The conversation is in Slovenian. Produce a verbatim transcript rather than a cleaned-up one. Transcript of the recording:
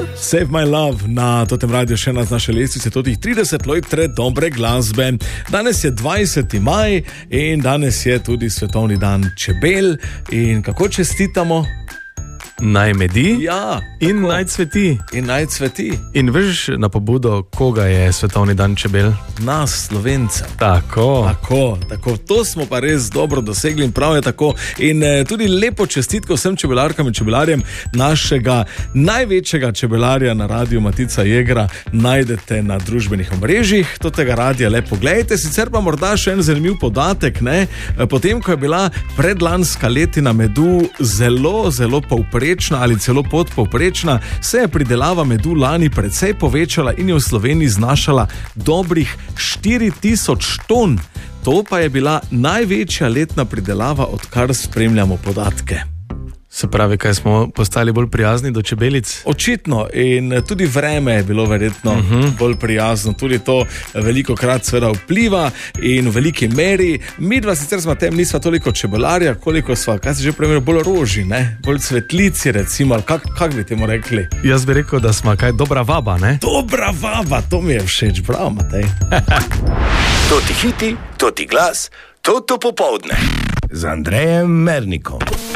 Save My Love na totem radiju še ena z naše lestvice, totih trideset lojtre dobre glasbe. Danes je dvajseti maj in danes je tudi svetovni dan čebel. In kako čestitamo? Naj medi ja, in tako. Naj cveti. In naj cveti. In veš na pobudo, koga je svetovni dan čebel? Nas, Slovencev. Tako. Tako, tako. To smo pa res dobro dosegli in prav je tako. In eh, tudi lepo čestitko vsem čebelarkam in čebelarjem našega največjega čebelarja na radiju Matica Jegra najdete na družbenih omrežjih. To tega radija lepo gledajte. Sicer pa morda še en zanimiv podatek, ne? Potem, ko je bila predlanska letina medu zelo, zelo povprečna ali celo podpovprečna, se je pridelava medu lani precej povečala in je v Sloveniji znašala dobrih štiri tisoč ton. To pa je bila največja letna pridelava, odkar spremljamo podatke. Se pravi, kaj smo postali bolj prijazni do čebelic? Očitno in tudi vreme je bilo verjetno uh-huh. bolj prijazno. Tudi to veliko krat seveda vpliva in v veliki meri. Mi dva sicer smo tem nisva toliko čebelarja, koliko sva, kaj se že primer, bolj roži, ne? Bolj cvetlici recimo, kak, kak bi temu rekli? Jaz bi rekel, da smo kaj dobra vaba, ne? Dobra vaba, to mi je všeč, bravo Matej. To ti hiti, to ti glas, to to popoldne. Z Andrejem Mernikom.